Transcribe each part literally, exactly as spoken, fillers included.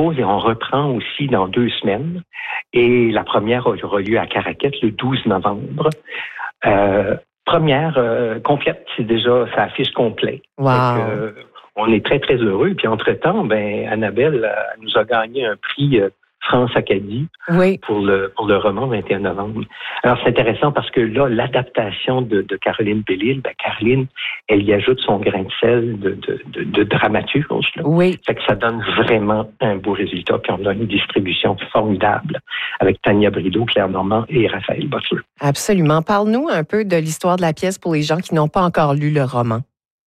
pause et on reprend aussi dans deux semaines. Et la première aura lieu à Caraquet le douze novembre. Euh, première euh, complète, c'est déjà, ça affiche complet. Wow. Donc, euh, on est très, très heureux. Puis entre-temps, ben, Annabelle euh, nous a gagné un prix euh, France-Acadie oui. pour le pour le roman vingt et un novembre. Alors, c'est intéressant parce que là, l'adaptation de, de Caroline Bellil, ben, Caroline, elle y ajoute son grain de sel de, de, de, de dramaturge. Là. Oui. Fait que ça donne vraiment un beau résultat. Puis on a une distribution formidable avec Tania Brideau, Claire Normand et Raphaël Butler. Absolument. Parle-nous un peu de l'histoire de la pièce pour les gens qui n'ont pas encore lu le roman.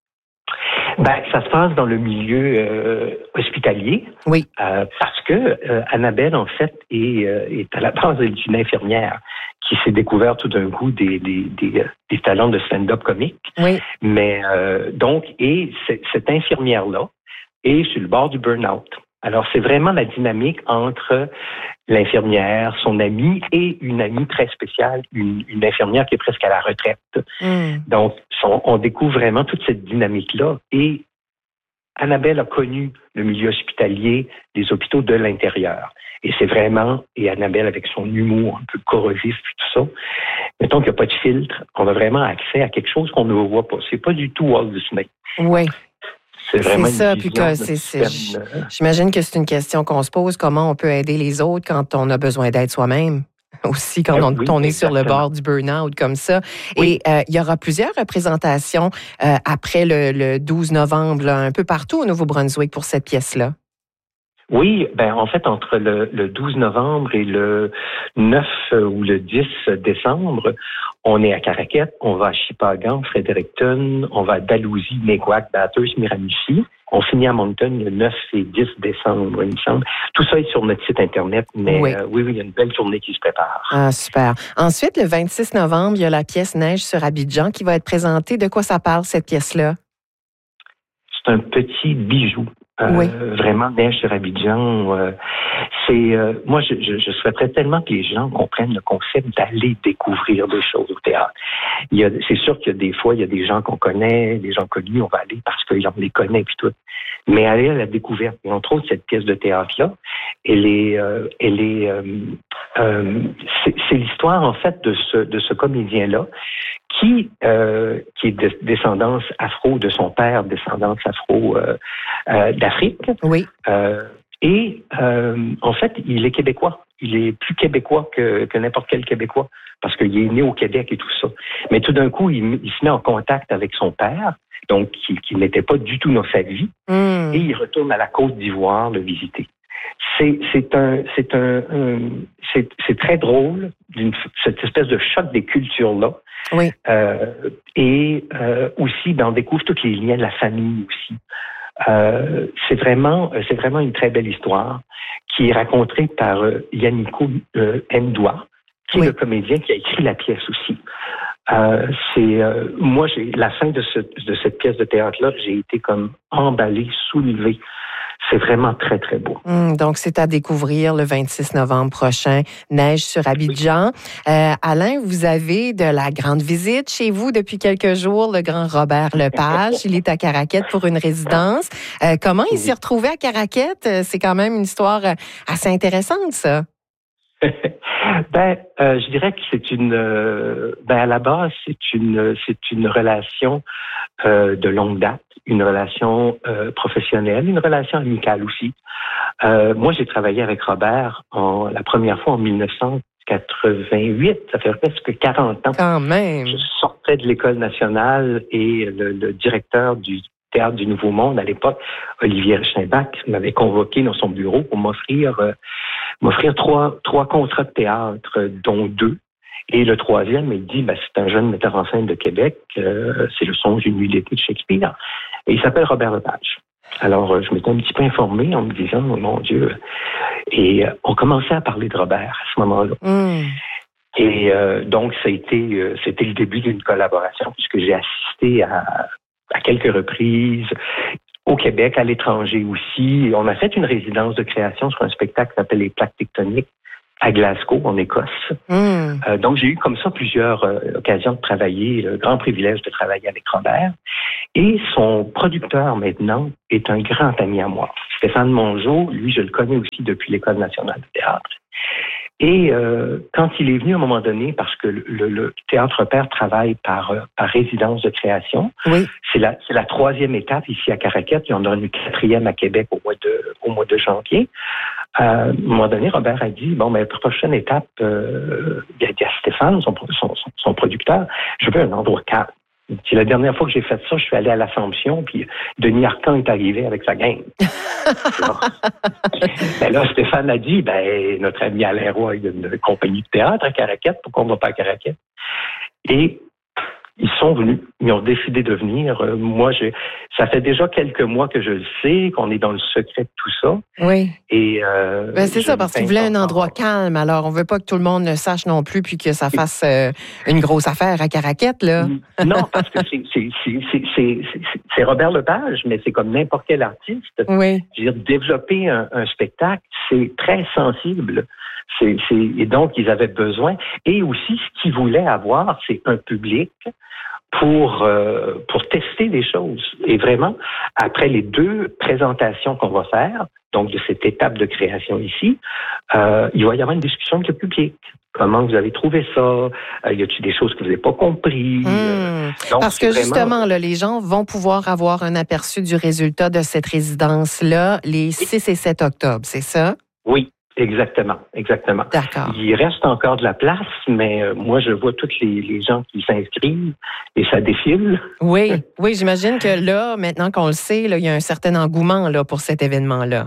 Ben, ça se passe dans le milieu euh, hospitalier. Oui. Euh, parce que euh, Annabelle, en fait, est, euh, est à la base d'une infirmière qui s'est découverte tout d'un coup des, des, des, des talents de stand-up comique. Oui. Mais euh, donc, et c- cette infirmière-là est sur le bord du burn-out. Alors, c'est vraiment la dynamique entre l'infirmière, son amie et une amie très spéciale, une, une infirmière qui est presque à la retraite. Mm. Donc, on, on découvre vraiment toute cette dynamique-là. Et Annabelle a connu le milieu hospitalier, les hôpitaux de l'intérieur. Et c'est vraiment, et Annabelle avec son humour un peu corrosif et tout ça, mettons qu'il n'y a pas de filtre, on a vraiment accès à quelque chose qu'on ne voit pas. C'est pas du tout Walt Disney. Oui. C'est vraiment c'est ça, une puis vision que de c'est, c'est, système. j'imagine que c'est une question qu'on se pose, comment on peut aider les autres quand on a besoin d'aide soi-même. Aussi, quand on, oui, on est exactement. sur le bord du burn-out comme ça. Oui. Et euh, il y aura plusieurs représentations euh, après le, le douze novembre, là, un peu partout au Nouveau-Brunswick pour cette pièce-là. Oui, ben en fait, entre le, le douze novembre et le neuf ou le dix décembre, on est à Caraquet, on va à Shippagan, Fredericton, on va à Dalhousie, Neguac, Bathurst, Miramichi. On finit à Moncton le neuf et dix décembre, il me semble. Tout ça est sur notre site Internet, mais oui, euh, oui, oui, il y a une belle tournée qui se prépare. Ah, super. Ensuite, le vingt-six novembre, il y a la pièce Neige sur Abidjan qui va être présentée. De quoi ça parle, cette pièce-là? C'est un petit bijou. Euh, oui. Vraiment, Neige sur Abidjan. Euh, c'est euh, moi, je, je, je souhaiterais tellement que les gens comprennent le concept d'aller découvrir des choses au théâtre. Il y a, c'est sûr qu'il y a des fois, il y a des gens qu'on connaît, des gens connus, on va aller parce qu'on les connaît puis tout. Mais aller à la découverte. Et entre autres, cette pièce de théâtre-là, elle est, euh, elle est, euh, euh, c'est, c'est l'histoire en fait de ce de ce comédien-là qui euh, qui est de descendance afro de son père, descendance afro euh, euh, d'Afrique. Oui. Euh, et euh, en fait, il est québécois. Il est plus québécois que, que n'importe quel Québécois parce qu'il est né au Québec et tout ça. Mais tout d'un coup, il, il se met en contact avec son père, donc qui, qui n'était pas du tout dans sa vie, mm. et il retourne à la Côte d'Ivoire le visiter. C'est, c'est un, c'est un, un c'est, c'est très drôle d'une cette espèce de choc des cultures là. Oui. Euh, et euh, aussi, ben, on découvre tous les liens de la famille aussi. Euh, c'est vraiment, c'est vraiment une très belle histoire qui est racontée par euh, Yannico euh, Ndoua, qui oui. est le comédien qui a écrit la pièce aussi. Euh, c'est euh, moi, j'ai la fin de, ce, de cette pièce de théâtre-là, j'ai été comme emballé, soulevé. C'est vraiment très, très beau. Mmh, donc, c'est à découvrir le vingt-six novembre prochain, Neige sur Abidjan. Oui. Euh, Alain, vous avez de la grande visite chez vous depuis quelques jours, le grand Robert Lepage. Il est à Caraquet pour une résidence. Euh, comment il oui. s'est retrouvé à Caraquet? C'est quand même une histoire assez intéressante, ça. ben, euh, je dirais que c'est une, euh, ben à la base, c'est une, c'est une relation euh, de longue date, une relation euh, professionnelle, une relation amicale aussi. Euh, moi, j'ai travaillé avec Robert en, la première fois en dix-neuf cent quatre-vingt-huit, ça fait presque quarante ans. Quand même. Je sortais de l'École nationale et le, le directeur du Théâtre du Nouveau Monde à l'époque, Olivier Reichenbach, m'avait convoqué dans son bureau pour m'offrir euh, m'offrir trois trois contrats de théâtre, dont deux. Et le troisième, il dit, ben, c'est un jeune metteur en scène de Québec, euh, c'est le songe d'une nuit d'été de Shakespeare. Et il s'appelle Robert Lepage. Alors, euh, je m'étais un petit peu informé en me disant, oh, mon Dieu. Et euh, on commençait à parler de Robert à ce moment-là. Mm. Et euh, donc, ça a été, euh, c'était le début d'une collaboration, puisque j'ai assisté à, à quelques reprises au Québec, à l'étranger aussi. On a fait une résidence de création sur un spectacle qui s'appelle Les Plaques tectoniques, à Glasgow, en Écosse. Mm. Euh, donc, j'ai eu comme ça plusieurs euh, occasions de travailler, le grand privilège de travailler avec Robert. Et son producteur, maintenant, est un grand ami à moi. Stéphane Mongeau, lui, je le connais aussi depuis l'École nationale de théâtre. Et euh, quand il est venu à un moment donné, parce que le, le, le Théâtre Repère travaille par, euh, par résidence de création, oui. c'est la, c'est la troisième étape ici à Caraquette. Il y en aura une quatrième à Québec au mois de, au mois de janvier. Euh, à un moment donné, Robert a dit, bon, ben, prochaine étape, euh, il y a Stéphane, son, son, son producteur, je veux un endroit calme. C'est la dernière fois que j'ai fait ça, je suis allé à l'Assomption, puis Denis Arcand est arrivé avec sa gang. Ben là, Stéphane a dit, ben, notre ami Alain Roy, il y a une compagnie de théâtre à Caraquette, pourquoi on ne va pas à Caraquette? Et ils sont venus, ils ont décidé de venir. Euh, moi, j'ai, ça fait déjà quelques mois que je le sais, qu'on est dans le secret de tout ça. Oui. Et euh, ben, c'est ça, parce qu'il voulait un endroit calme. Alors, on veut pas que tout le monde le sache non plus, puis que ça fasse euh, une grosse affaire à Caraquette, là. Non, parce que c'est, c'est, c'est, c'est, c'est, c'est, c'est Robert Lepage, mais c'est comme n'importe quel artiste. Oui. Je veux dire, développer un, un spectacle, c'est très sensible. C'est, c'est, et donc, ils avaient besoin. Et aussi, ce qu'ils voulaient avoir, c'est un public pour euh, pour tester des choses. Et vraiment, après les deux présentations qu'on va faire, donc de cette étape de création ici, euh, il va y avoir une discussion avec le public. Comment vous avez trouvé ça? Euh, y a-t-il des choses que vous n'avez pas compris? Mmh. Donc, Parce que vraiment... justement, là, les gens vont pouvoir avoir un aperçu du résultat de cette résidence-là les six et sept octobre, c'est ça? Oui. Exactement, exactement. D'accord. Il reste encore de la place, mais euh, moi, je vois tous les, les gens qui s'inscrivent et ça défile. Oui, oui, j'imagine que là, maintenant qu'on le sait, là, il y a un certain engouement là, pour cet événement-là.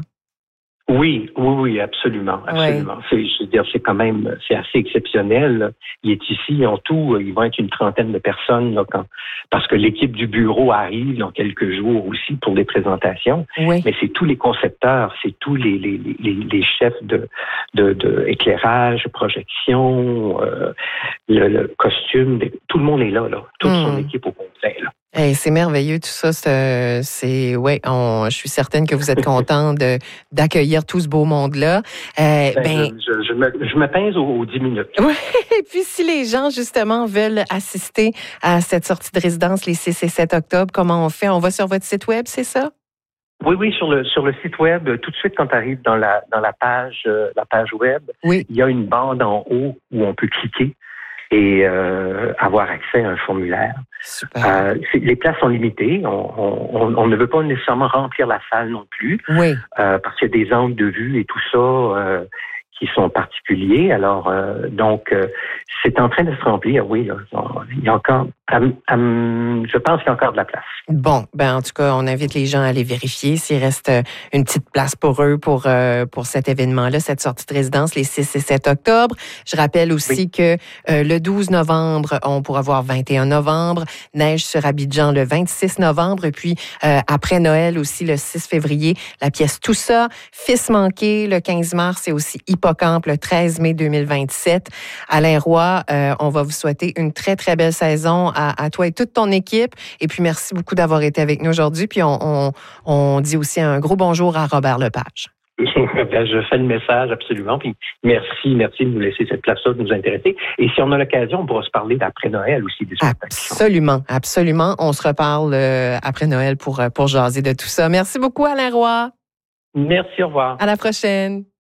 Oui, oui, oui, absolument, absolument. Ouais. C'est, je veux dire, c'est quand même, c'est assez exceptionnel. Il est ici, en tout, il va être une trentaine de personnes là, quand, parce que l'équipe du bureau arrive dans quelques jours aussi pour des présentations. Oui. Mais c'est tous les concepteurs, c'est tous les les, les, les chefs de, de, de éclairage, projection, euh, le, le costume, tout le monde est là, là, toute mmh. son équipe au complet là. Hey, c'est merveilleux tout ça. C'est, c'est ouais, on, je suis certaine que vous êtes content de d'accueillir tout ce beau monde-là. Euh, ben, ben je, je, je, me, je me pince aux, aux dix minutes. Oui. Et puis si les gens justement veulent assister à cette sortie de résidence les six et sept octobre, comment on fait? On va sur votre site web, c'est ça? Oui, oui, sur le sur le site web, tout de suite quand tu arrives dans la dans la page euh, la page web, oui. il y a une bande en haut où on peut cliquer et euh, avoir accès à un formulaire. Euh, les places sont limitées. On, on, on ne veut pas nécessairement remplir la salle non plus. Oui. Euh, parce qu'il y a des angles de vue et tout ça euh, qui sont particuliers. Alors, euh, donc, euh, c'est en train de se remplir, oui. Là. Il y a encore, um, um, je pense qu'il y a encore de la place. Bon, ben en tout cas, on invite les gens à aller vérifier s'il reste une petite place pour eux pour euh, pour cet événement-là, cette sortie de résidence les six et sept octobre. Je rappelle aussi oui. que euh, le douze novembre, on pourra voir vingt et un novembre, Neige sur Abidjan le vingt-six novembre, et puis euh, après Noël aussi le six février, la pièce Tout ça, Fils manqué le quinze mars et aussi Hippocampe le treize mai deux mille vingt-sept. Alain Roy, euh, on va vous souhaiter une très très belle saison à, à toi et toute ton équipe, et puis merci beaucoup d'avoir été avec nous aujourd'hui. Puis on, on, on dit aussi un gros bonjour à Robert Lepage. Ben, je fais le message absolument. Puis merci, merci de nous laisser cette place-là, de nous intéresser. Et si on a l'occasion, on pourra se parler d'après Noël aussi. Des absolument, absolument. On se reparle euh, après Noël pour, pour jaser de tout ça. Merci beaucoup, Alain Roy. Merci, au revoir. À la prochaine.